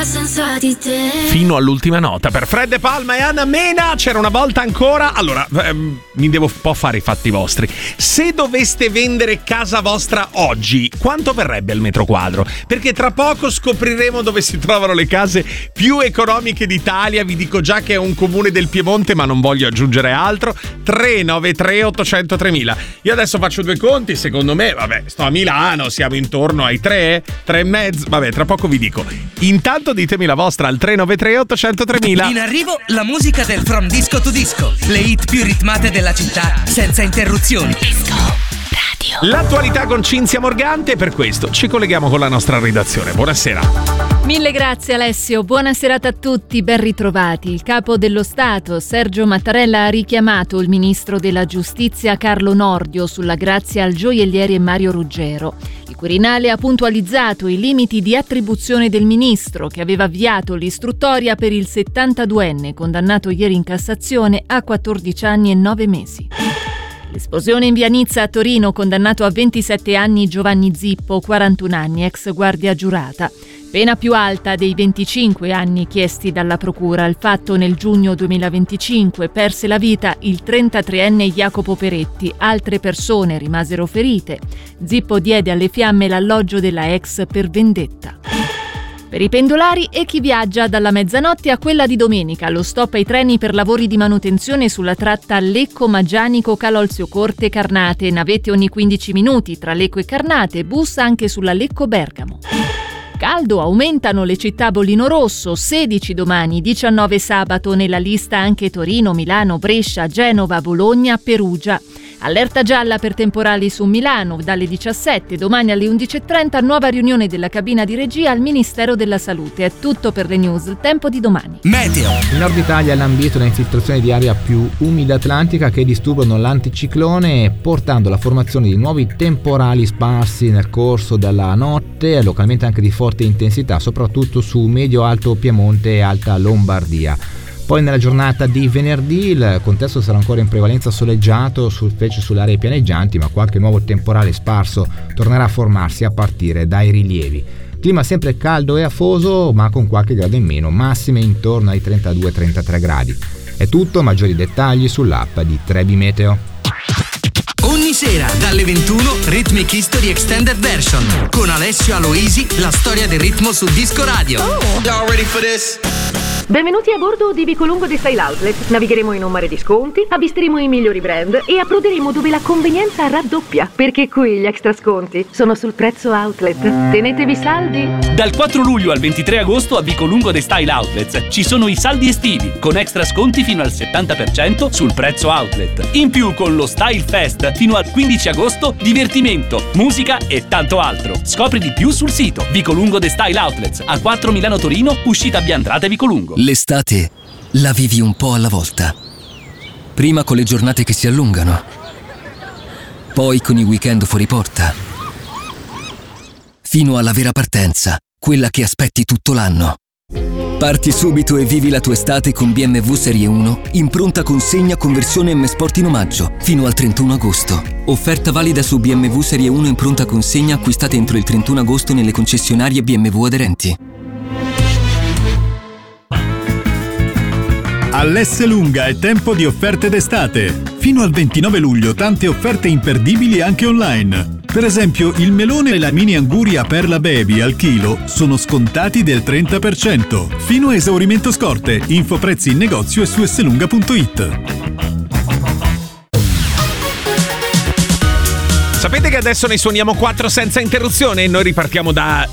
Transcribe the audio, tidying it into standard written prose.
senza di te. Fino all'ultima nota per Fred De Palma e Anna Mena. C'era una volta ancora. Allora, mi devo un po' fare i fatti vostri. Se doveste vendere casa vostra oggi, quanto verrebbe al metro quadro? Perché tra poco scopriremo dove si trovano le case più economiche d'Italia. Vi dico già che è un comune del Piemonte, ma non voglio aggiungere altro. 393 800 3000. Io adesso faccio due conti. Secondo me, vabbè, sto a Milano, siamo intorno ai 3 e mezzo. Vabbè, tra poco vi dico. Intanto ditemi la vostra al 393 800 3000. In arrivo la musica del From Disco to Disco, le hit più ritmate della città senza interruzioni. Disco Radio. L'attualità con Cinzia Morgante, e per questo ci colleghiamo con la nostra redazione. Buonasera. Mille grazie Alessio, buona serata a tutti, ben ritrovati. Il capo dello Stato, Sergio Mattarella, ha richiamato il ministro della Giustizia Carlo Nordio sulla grazia al gioielliere Mario Ruggero. Il Quirinale ha puntualizzato i limiti di attribuzione del ministro, che aveva avviato l'istruttoria per il 72enne, condannato ieri in Cassazione a 14 anni e 9 mesi. L'esplosione in via Nizza a Torino, condannato a 27 anni Giovanni Zippo, 41 anni, ex guardia giurata. Pena più alta dei 25 anni chiesti dalla procura. Il fatto nel giugno 2025 perse la vita il 33enne Jacopo Peretti. Altre persone rimasero ferite. Zippo diede alle fiamme l'alloggio della ex per vendetta. Per i pendolari e chi viaggia dalla mezzanotte a quella di domenica, lo stop ai treni per lavori di manutenzione sulla tratta Lecco-Magianico-Calolzio-Corte-Carnate, navette ogni 15 minuti tra Lecco e Carnate, bus anche sulla Lecco-Bergamo. Caldo, aumentano le città bollino rosso, 16 domani, 19 sabato, nella lista anche Torino, Milano, Brescia, Genova, Bologna, Perugia. Allerta gialla per temporali su Milano, dalle 17, domani alle 11.30, nuova riunione della cabina di regia al Ministero della Salute. È tutto per le news, il tempo di domani. Meteo. Il nord Italia è lambito da infiltrazioni di aria più umida atlantica che disturbano l'anticiclone, portando alla formazione di nuovi temporali sparsi nel corso della notte, localmente anche di forte intensità, soprattutto su medio-alto Piemonte e alta Lombardia. Poi nella giornata di venerdì il contesto sarà ancora in prevalenza soleggiato, specie sulle aree pianeggianti, ma qualche nuovo temporale sparso tornerà a formarsi a partire dai rilievi. Clima sempre caldo e afoso, ma con qualche grado in meno, massime intorno ai 32-33 gradi. È tutto, maggiori dettagli sull'app di Trebi Meteo. Ogni sera dalle 21 Rhythmic History Extended Version con Alessio Aloisi, la storia del ritmo su Disco Radio. Y'all ready for this? Benvenuti a bordo di Vicolungo The Style Outlet. Navigheremo in un mare di sconti, avvisteremo i migliori brand e approderemo dove la convenienza raddoppia, perché qui gli extra sconti sono sul prezzo outlet. Tenetevi saldi. Dal 4 luglio al 23 agosto a Vicolungo The Style Outlets ci sono i saldi estivi con extra sconti fino al 70% sul prezzo outlet. In più, con lo Style Fest fino al 15 agosto, divertimento, musica e tanto altro. Scopri di più sul sito Vicolungo The Style Outlets, a 4 Milano Torino, uscita Biantrate Vicolungo. L'estate la vivi un po' alla volta. Prima con le giornate che si allungano, poi con i weekend fuori porta, fino alla vera partenza, quella che aspetti tutto l'anno. Parti subito e vivi la tua estate con BMW Serie 1 in pronta consegna con versione M Sport in omaggio fino al 31 agosto. Offerta valida su BMW Serie 1 in pronta consegna acquistate entro il 31 agosto nelle concessionarie BMW aderenti. All'Esselunga è tempo di offerte d'estate. Fino al 29 luglio tante offerte imperdibili anche online. Per esempio, il melone e la mini anguria Perla Baby al chilo sono scontati del 30%. Fino a esaurimento scorte. Info prezzi in negozio e su esselunga.it. Sapete che adesso ne suoniamo 4 senza interruzione? Noi ripartiamo da